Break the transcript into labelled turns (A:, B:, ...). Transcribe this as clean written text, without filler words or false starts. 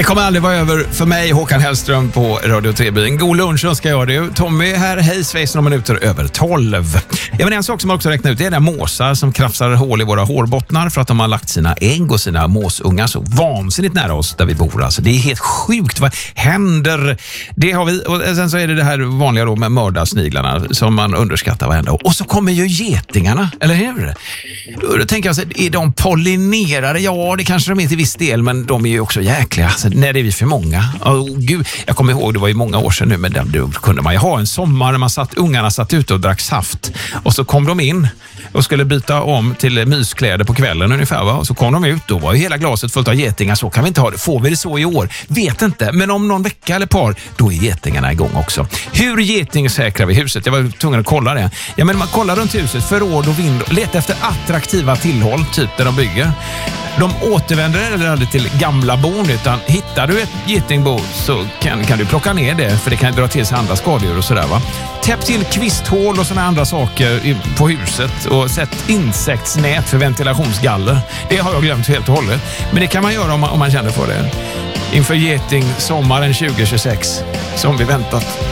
A: Det kommer aldrig vara över för mig, Håkan Hellström på Radio 3. En god lunch önskar jag dig. Tommy här, hej svejs några minuter över 12. Ja, men en sak som man också räknar ut, det är den måsar som krafsar hål i våra hårbottnar för att de har lagt sina ägg och sina måsungar så vansinnigt nära oss där vi bor. Alltså, det är helt sjukt vad händer. Det har vi, och sen så är det här vanliga då med mördarsniglarna som man underskattar varenda år. Och så kommer ju getingarna, eller hur? Då tänker jag så är de pollinerare? Ja, det kanske de är till viss del, men de är ju också jäkliga. Alltså, när det är vi för många. Gud, jag kommer ihåg, det var ju många år sedan nu, men då kunde man ju ha en sommar när ungarna satt ute och drack saft. Och så kom de in och skulle byta om till myskläder på kvällen ungefär, va? Och så kom de ut, då var ju hela glaset fullt av getingar. Så kan vi inte ha det. Får vi det så i år? Vet inte, men om någon vecka eller par, då är getingarna igång också. Hur getingsäkrar vi huset? Jag var tvungen att kolla det. Ja, men man kollar runt huset, förråd och vind, leta efter attraktiva tillhåll, typ där de bygger. De återvänder aldrig till gamla bon, utan hittar du ett getingbo så kan du plocka ner det, för det kan dra till sig andra skadedjur och sådär, va. Täpp till kvisthål och sådana andra saker på huset och sätt insektsnät för ventilationsgaller. Det har jag glömt helt och hållet. Men det kan man göra om man känner för det. Inför geting sommaren 2026 som vi väntat.